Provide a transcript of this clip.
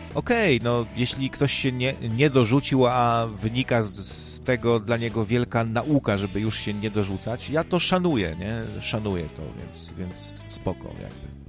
okej, no jeśli ktoś się nie dorzucił, a wynika z tego dla niego wielka nauka, żeby już się nie dorzucać, ja to szanuję, nie? Szanuję to, więc spoko jakby.